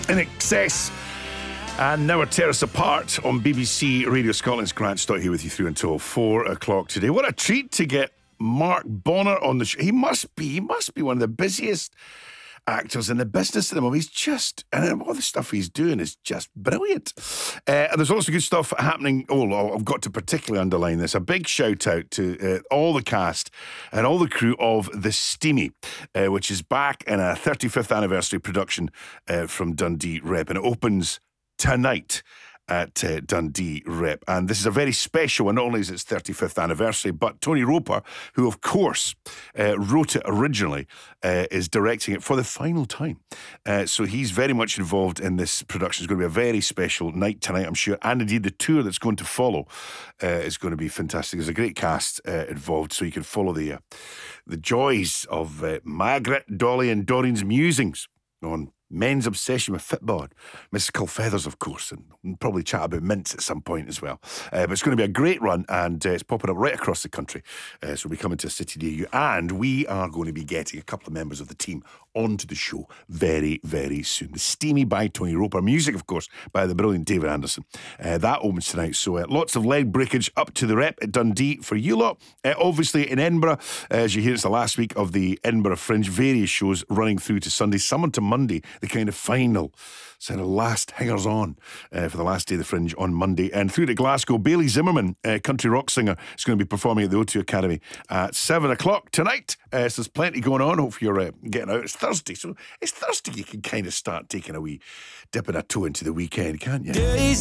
In Excess. And now we're tear us apart on BBC Radio Scotland's Grant Stott here with you through until 4 o'clock today. What a treat to get Mark Bonnar on the show. He must be one of the busiest actors in the business at the moment. He's just, and all the stuff he's doing is just brilliant. And there's also good stuff happening. I've got to particularly underline this. A big shout out to all the cast and all the crew of The Steamy, which is back in a 35th anniversary production from Dundee Rep. And it opens tonight at Dundee Rep. And this is a very special one. Not only is its 35th anniversary, but Tony Roper, who of course wrote it originally, is directing it for the final time. So he's very much involved in this production. It's going to be a very special night tonight, I'm sure. And indeed the tour that's going to follow is going to be fantastic. There's a great cast involved, so you can follow the joys of Margaret, Dolly and Doreen's musings on men's obsession with football. Mrs. Culfeathers, of course, and we'll probably chat about mints at some point as well. But it's going to be a great run, and it's popping up right across the country. So we'll be coming to a city near you, and we are going to be getting a couple of members of the team onto the show very, very soon. The Steamy by Tony Roper. Music, of course, by the brilliant David Anderson. That opens tonight. So lots of leg breakage up to the Rep at Dundee for you lot. Obviously in Edinburgh, as you hear, it's the last week of the Edinburgh Fringe. Various shows running through to Sunday, some to Monday. The kind of final, sort of last hangers on for the last day of the Fringe on Monday. And through to Glasgow, Bailey Zimmerman, country rock singer, is going to be performing at the O2 Academy at 7 o'clock tonight. So there's plenty going on. Hope you're getting out. It's Thursday, so it's Thursday. You can kind of start taking a wee, dipping a toe into the weekend, can't you?